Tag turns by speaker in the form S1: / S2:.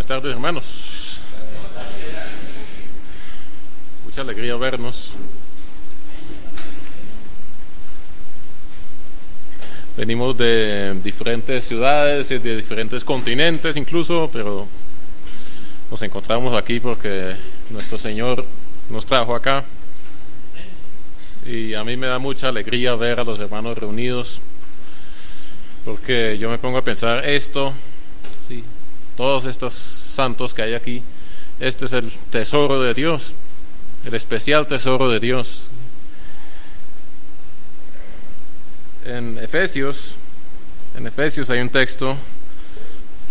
S1: Buenas tardes, hermanos. Mucha alegría vernos. Venimos de diferentes ciudades y de diferentes continentes incluso, pero nos encontramos aquí porque nuestro Señor nos trajo acá. Y a mí me da mucha alegría ver a los hermanos reunidos, porque yo me pongo a pensar esto, sí, todos estos santos que hay aquí, este es el tesoro de Dios, el especial tesoro de Dios. En Efesios hay un texto